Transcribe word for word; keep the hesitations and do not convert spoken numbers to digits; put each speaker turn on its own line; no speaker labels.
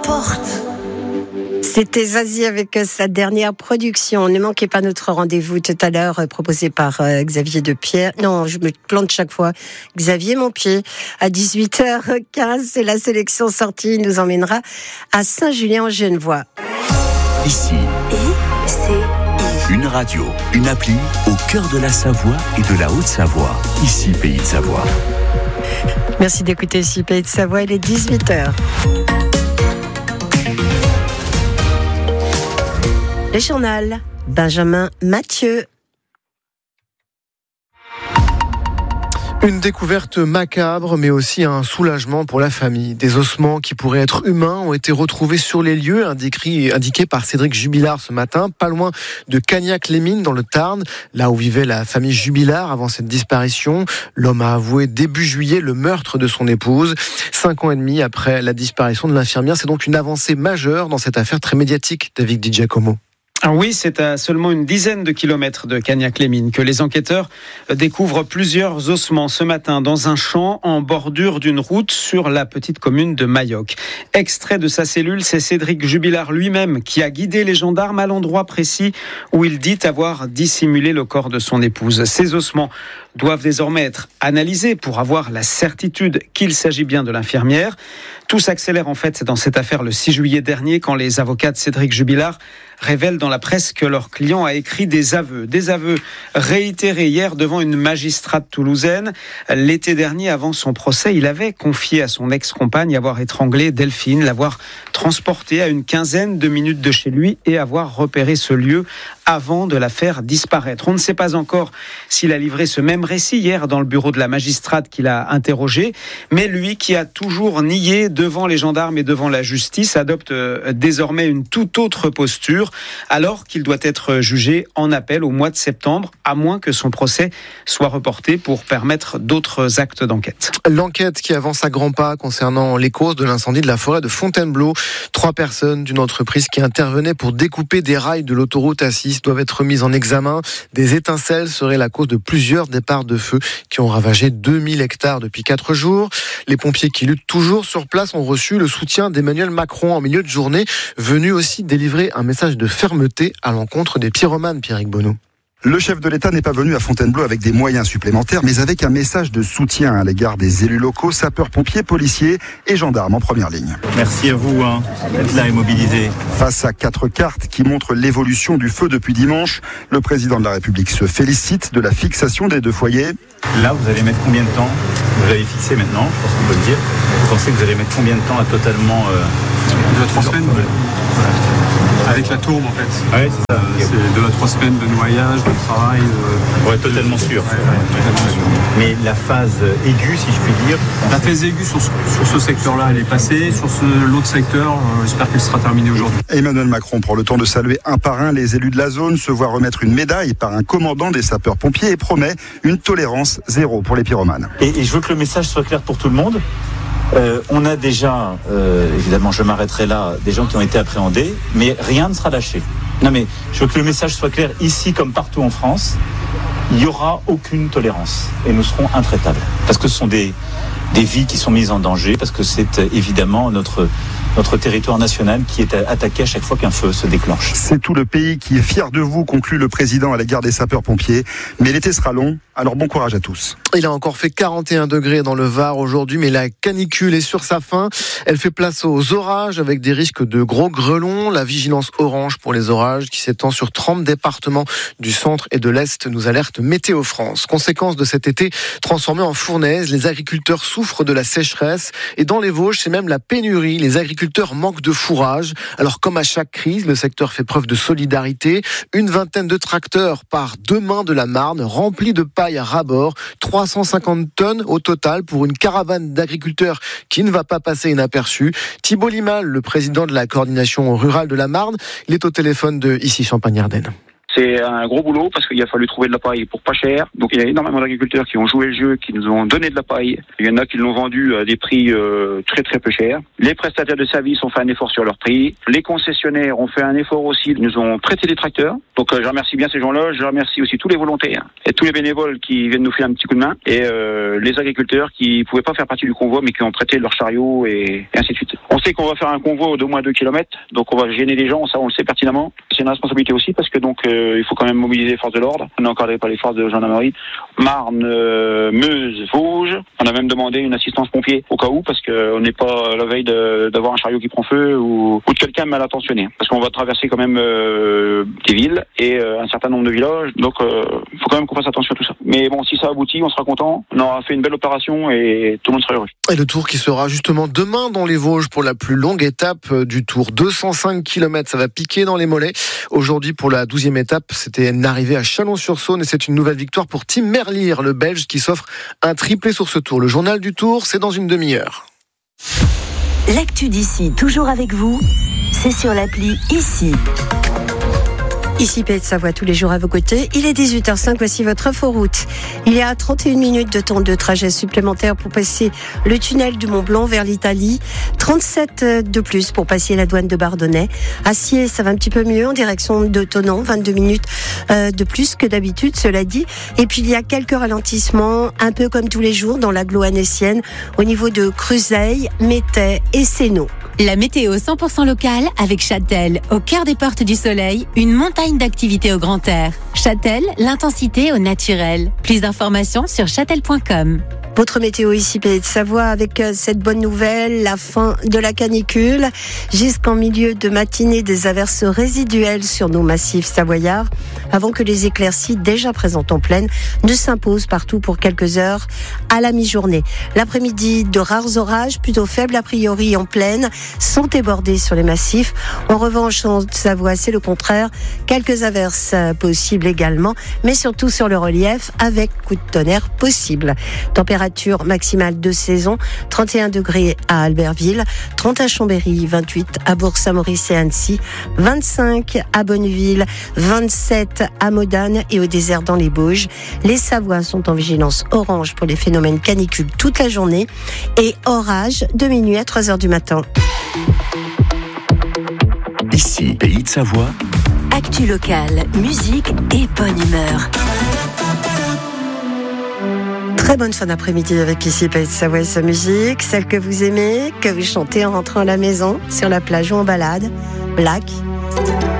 porte.
C'était Zazie avec sa dernière production. Ne manquez pas notre rendez-vous tout à l'heure proposé par Xavier Depierre. Non, je me plante chaque fois. Xavier Montpied à dix-huit heures quinze. C'est la sélection sortie. Il nous emmènera à Saint-Julien-en-Genevois.
Ici.
Et c'est
Une radio, une appli au cœur de la Savoie et de la Haute-Savoie. Ici, Pays de Savoie.
Merci d'écouter ici Pays de Savoie. Il est dix-huit heures. Le journal, Benjamin Mathieu.
Une découverte macabre, mais aussi un soulagement pour la famille. Des ossements qui pourraient être humains ont été retrouvés sur les lieux, indiqués, indiqués par Cédric Jubilard ce matin, pas loin de Cagnac-les-Mines, dans le Tarn, là où vivait la famille Jubilard avant cette disparition. L'homme a avoué début juillet le meurtre de son épouse. Cinq ans et demi après la disparition de l'infirmière, c'est donc une avancée majeure dans cette affaire très médiatique, David Di Giacomo.
Ah oui, c'est à seulement une dizaine de kilomètres de Cagnac-les-Mines que les enquêteurs découvrent plusieurs ossements ce matin dans un champ en bordure d'une route sur la petite commune de Mayoc. Extrait de sa cellule, c'est Cédric Jubilard lui-même qui a guidé les gendarmes à l'endroit précis où il dit avoir dissimulé le corps de son épouse. Ces ossements doivent désormais être analysés pour avoir la certitude qu'il s'agit bien de l'infirmière. Tout s'accélère en fait dans cette affaire le six juillet dernier quand les avocats de Cédric Jubilard révèlent dans la presse que leur client a écrit des aveux. Des aveux réitérés hier devant une magistrate toulousaine. L'été dernier, avant son procès, il avait confié à son ex-compagne avoir étranglé Delphine, l'avoir transportée à une quinzaine de minutes de chez lui et avoir repéré ce lieu avant de la faire disparaître. On ne sait pas encore s'il a livré ce même récit hier dans le bureau de la magistrate qu'il a interrogé, mais lui qui a toujours nié devant les gendarmes et devant la justice adopte désormais une toute autre posture alors qu'il doit être jugé en appel au mois de septembre, à moins que son procès soit reporté pour permettre d'autres actes d'enquête.
L'enquête qui avance à grands pas concernant les causes de l'incendie de la forêt de Fontainebleau. Trois personnes d'une entreprise qui intervenait pour découper des rails de l'autoroute A six doivent être mises en examen. Des étincelles seraient la cause de plusieurs départs de feu qui ont ravagé deux mille hectares depuis quatre jours. Les pompiers qui luttent toujours sur place ont reçu le soutien d'Emmanuel Macron en milieu de journée, venu aussi délivrer un message de fermeté à l'encontre des pyromanes, Pierrick Bonneau.
Le chef de l'État n'est pas venu à Fontainebleau avec des moyens supplémentaires, mais avec un message de soutien à l'égard des élus locaux, sapeurs-pompiers, policiers et gendarmes en première ligne.
Merci à vous hein, d'être là et mobilisés.
Face à quatre cartes qui montrent l'évolution du feu depuis dimanche, le président de la République se félicite de la fixation des deux foyers.
Là, vous allez mettre combien de temps ? Vous l'avez fixé maintenant, je pense qu'on peut le dire. Vous pensez que vous allez mettre combien de temps à totalement... Euh...
Deux à trois semaines. Avec la tourbe en fait.
Ouais, c'est ça.
Euh, c'est deux à trois semaines de noyage, de travail. De...
Pour être totalement sûr.
Ouais, ouais, totalement sûr.
Mais la phase aiguë, si je puis dire.
La phase aiguë sur ce, sur ce secteur-là, elle est passée. Sur ce, l'autre secteur, euh, j'espère qu'elle sera terminée aujourd'hui.
Emmanuel Macron prend le temps de saluer un par un les élus de la zone, se voit remettre une médaille par un commandant des sapeurs-pompiers et promet une tolérance zéro pour les pyromanes.
Et, et je veux que le message soit clair pour tout le monde. Euh, on a déjà, euh, évidemment je m'arrêterai là, des gens qui ont été appréhendés, mais rien ne sera lâché. Non mais je veux que le message soit clair ici comme partout en France, il n'y aura aucune tolérance et nous serons intraitables. Parce que ce sont des, des vies qui sont mises en danger, parce que c'est évidemment notre... notre territoire national qui est attaqué à chaque fois qu'un feu se déclenche.
C'est tout le pays qui est fier de vous, conclut le président à l'égard des sapeurs-pompiers. Mais l'été sera long, alors bon courage à tous.
Il a encore fait quarante et un degrés dans le Var aujourd'hui, mais la canicule est sur sa fin. Elle fait place aux orages avec des risques de gros grêlons. La vigilance orange pour les orages qui s'étend sur trente départements du centre et de l'Est, nous alerte Météo France. Conséquence de cet été transformé en fournaise, les agriculteurs souffrent de la sécheresse et dans les Vosges, c'est même la pénurie. Les agriculteurs manquent de fourrage. Alors comme à chaque crise, le secteur fait preuve de solidarité. Une vingtaine de tracteurs par deux mains de la Marne, remplis de paille à ras-bord, trois cent cinquante tonnes au total pour une caravane d'agriculteurs qui ne va pas passer inaperçue. Thibault Limal, le président de la coordination rurale de la Marne, il est au téléphone de Ici Champagne-Ardenne.
C'est un gros boulot parce qu'il a fallu trouver de la paille pour pas cher. Donc il y a énormément d'agriculteurs qui ont joué le jeu, qui nous ont donné de la paille. Il y en a qui l'ont vendu à des prix euh, très très peu chers. Les prestataires de services ont fait un effort sur leur prix. Les concessionnaires ont fait un effort aussi. Ils nous ont prêté des tracteurs. Donc euh, je remercie bien ces gens-là. Je remercie aussi tous les volontaires et tous les bénévoles qui viennent nous faire un petit coup de main. Et euh, les agriculteurs qui pouvaient pas faire partie du convoi mais qui ont prêté leurs chariots et, et ainsi de suite. On sait qu'on va faire un convoi d'au moins deux kilomètres. Donc on va gêner les gens, ça on le sait pertinemment. C'est une responsabilité aussi parce que donc euh, il faut quand même mobiliser les forces de l'ordre. On est encadré par les forces de gendarmerie. Marne, euh, Meuse, Vosges. On a même demandé une assistance pompier au cas où parce qu'on n'est pas à la veille de, d'avoir un chariot qui prend feu ou, ou de quelqu'un mal attentionné. Parce qu'on va traverser quand même euh, des villes et euh, un certain nombre de villages. Donc il euh, faut quand même qu'on fasse attention à tout ça. Mais bon, si ça aboutit, on sera content. On aura fait une belle opération et tout le monde sera heureux.
Et le tour qui sera justement demain dans les Vosges pour la plus longue étape du tour. deux cent cinq kilomètres, ça va piquer dans les mollets. Aujourd'hui, pour la douzième étape, c'était une arrivée à Chalon-sur-Saône et c'est une nouvelle victoire pour Tim Merlier, le Belge, qui s'offre un triplé sur ce tour. Le journal du Tour, c'est dans une demi-heure.
L'actu d'ici, toujours avec vous, c'est sur l'appli Ici.
Ici Pays de Savoie, tous les jours à vos côtés. Il est dix-huit heures cinq, voici votre inforoute. Il y a trente et une minutes de temps de trajet supplémentaire pour passer le tunnel du Mont Blanc vers l'Italie. trente-sept de plus pour passer la douane de Bardonnay. À Sciez, ça va un petit peu mieux en direction de Thonon, vingt-deux minutes de plus que d'habitude, cela dit. Et puis il y a quelques ralentissements, un peu comme tous les jours dans l'agglo annécienne, au niveau de Cruzeil, Métais et Sénaux.
La météo cent pour cent locale avec Châtel, au cœur des portes du soleil, une montagne d'activités au grand air. Châtel, l'intensité au naturel. Plus d'informations sur châtel point com.
Votre météo ici, Pays de Savoie, avec cette bonne nouvelle, la fin de la canicule. Jusqu'en milieu de matinée, des averses résiduelles sur nos massifs savoyards, avant que les éclaircies déjà présentes en plaine ne s'imposent partout pour quelques heures à la mi-journée. L'après-midi, de rares orages, plutôt faibles a priori en plaine, sont débordés sur les massifs. En revanche, en Savoie, c'est le contraire. Quelques averses possibles également, mais surtout sur le relief, avec coups de tonnerre possibles. Température maximale de saison, trente et un degrés à Albertville, trente à Chambéry, vingt-huit à Bourg-Saint-Maurice et Annecy, vingt-cinq à Bonneville, vingt-sept à Modane et au désert dans les Bauges. Les Savoies sont en vigilance orange pour les phénomènes canicules toute la journée et orage de minuit à trois heures du matin.
Ici, Pays de Savoie.
Actu locale, musique et bonne humeur.
Très bonne fin d'après-midi avec ici Pays de Savoie et sa musique, celle que vous aimez, que vous chantez en rentrant à la maison, sur la plage ou en balade. Black.